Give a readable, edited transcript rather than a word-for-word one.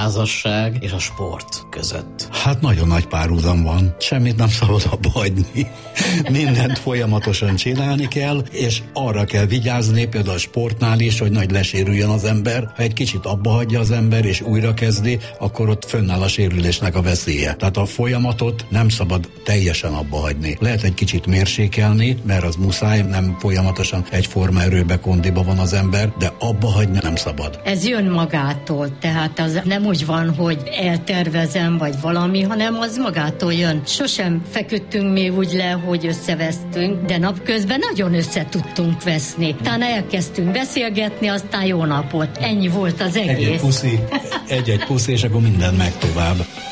házasság és a sport között? Hát nagyon nagy párhuzam van. Semmit nem szabad abba hagyni. Mindent folyamatosan csinálni kell, és arra kell vigyázni, például a sportnál is, hogy nagy lesérüljön az ember. Ha egy kicsit abba hagyja az ember, és újra kezdi, akkor ott fönnáll a sérülésnek a veszélye. Tehát a folyamatot nem szabad teljesen abba hagyni. Lehet egy kicsit mérsékelni, mert az muszáj, nem folyamatosan egyforma erőbe, kondiba van az ember, de abba hagyni nem szabad. Ez jön magától, tehát az nem úgy van, hogy eltervezem, vagy valami, hanem az magától jön. Sosem feküdtünk még úgy le, hogy összevesztünk, de napközben nagyon össze tudtunk veszni. Utána elkezdtünk beszélgetni, aztán jó napot. Ennyi volt az egész. Egy-egy puszi, és akkor minden megy tovább.